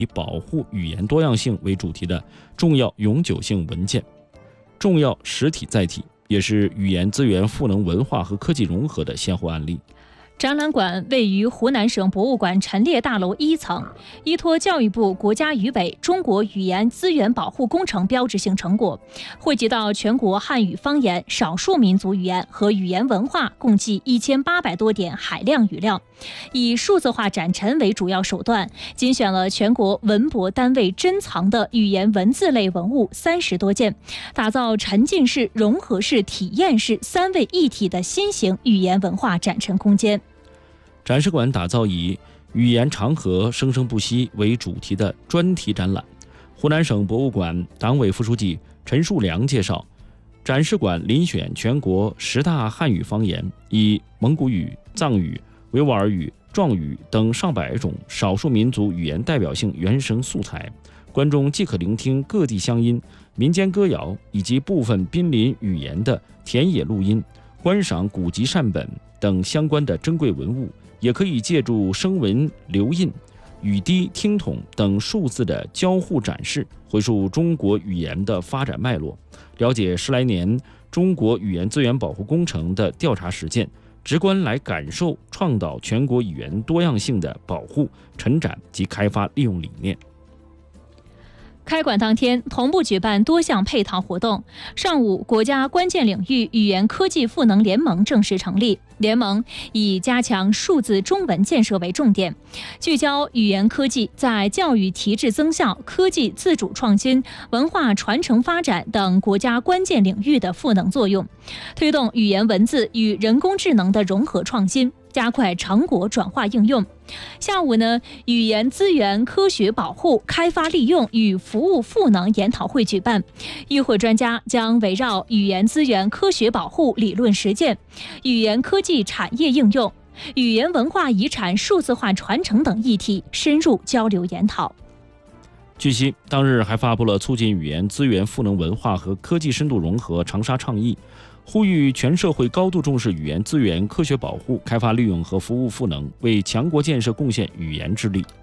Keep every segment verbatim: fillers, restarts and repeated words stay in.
以保护语言多样性为主题的重要永久性文件、重要实体载体，也是语言资源赋能文化和科技融合的先后案例。 展览馆位于湖南省博物馆陈列大楼一层，依托教育部国家语委中国语言资源保护工程标志性成果，汇集到全国汉语方言、少数民族语言和语言文化共计一千八百多点海量语料，以数字化展陈为主要手段，精选了全国文博单位珍藏的语言文字类文物三十多件，打造沉浸式、融合式、体验式三位一体的新型语言文化展陈空间。 展示馆打造以语言长河生生不息为主题的专题展览。湖南省博物馆党委副书记陈树良介绍，展示馆遴选全国十大汉语方言，以蒙古语、藏语、维吾尔语、壮语等上百种少数民族语言代表性原声素材，观众既可聆听各地乡音、民间歌谣以及部分濒临语言的田野录音，观赏古籍善本等相关的珍贵文物，也可以借助声纹留印、语滴听筒等数字的交互展示，回溯中国语言的发展脉络，了解十来年中国语言资源保护工程的调查实践，直观来感受倡导全国语言多样性的保护、陈展及开发利用理念。 开馆当天，同步举办多项配套活动。上午，国家关键领域语言科技赋能联盟正式成立。联盟以加强数字中文建设为重点，聚焦语言科技在教育提质增效、科技自主创新、文化传承发展等国家关键领域的赋能作用，推动语言文字与人工智能的融合创新，加快成果转化应用。下午呢，语言资源科学保护、开发利用与服务赋能研讨会举办，与会专家将围绕语言资源科学保护理论实践、语言科技产业应用、语言文化遗产数字化传承等议题深入交流研讨。 据悉，当日还发布了促进语言资源赋能文化和科技深度融合长沙倡议，呼吁全社会高度重视语言资源科学保护、开发利用和服务赋能，为强国建设贡献语言之力。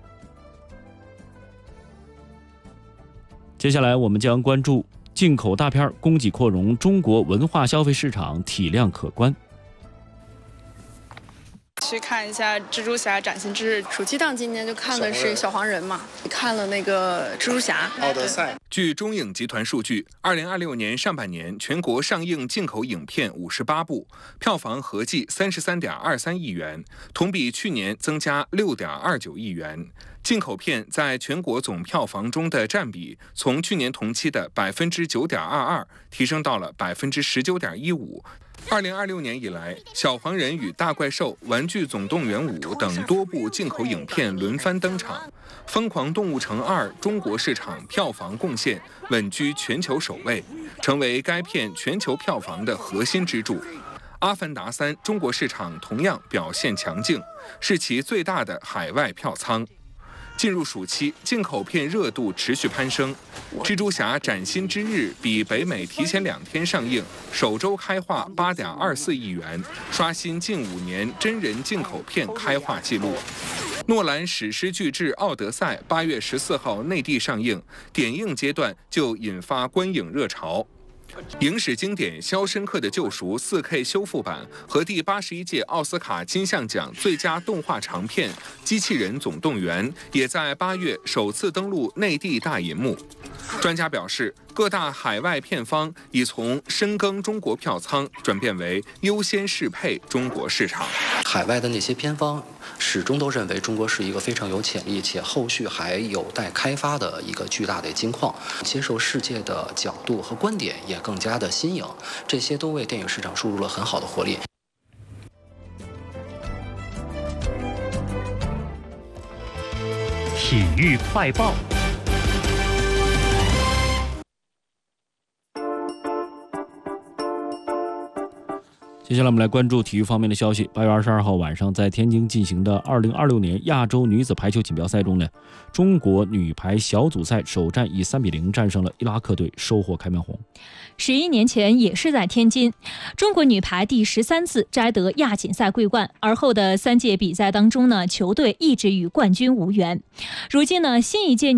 接下来我们将关注进口大片供给扩容，中国文化消费市场体量可观。 去看一下蜘蛛侠崭新之日，暑期档今年就看的是小黄人嘛，看了那个蜘蛛侠、 奥德赛。 据中影集团数据，二零二六年上半年全国上映进口影片五十八部，票房合计三十三点二三亿元，同比去年增加六点二九亿元。进口片在全国总票房中的占比，从去年同期的百分之九点二二提升到了百分之十九点一五。二零二六年以来，《小黄人与大怪兽》《玩具总动员五》等多部进口影片轮番登场，《疯狂动物城二》中国市场票房贡献稳居全球首位，成为该片全球票房的核心支柱。《阿凡达三》中国市场同样表现强劲，是其最大的海外票仓。进入暑期，进口片热度持续攀升。蜘蛛侠崭新之日比北美提前两天上映，首周开画八点二四亿元，刷新近五年真人进口片开画纪录。诺兰史诗巨制《奥德赛》八月十四号内地上映，点映阶段就引发观影热潮。影史经典《肖申克的救赎》四 K 修复版和第八十一届奥斯卡金像奖最佳动画长片《机器人总动员》也在八月首次登陆内地大银幕。专家表示，各大海外片方已从深耕中国票仓转变为优先适配中国市场。 海外的那些片方始终都认为中国是一个非常有潜力且后续还有待开发的一个巨大的金矿，接受世界的角度和观点也更加的新颖，这些都为电影市场输入了很好的活力。 体育快报。 接下来我们来关注体育方面的消息。八月二十二号晚上，在天津进行的二零二六年亚洲女子排球锦标赛中呢，中国女排小组赛首战以三比零战胜了伊拉克队，收获开门红。 十一年前也是在天津，中国女排第十三次摘得亚锦赛桂冠，而后的三届比赛当中呢，球队一直与冠军无缘。如今呢，新一届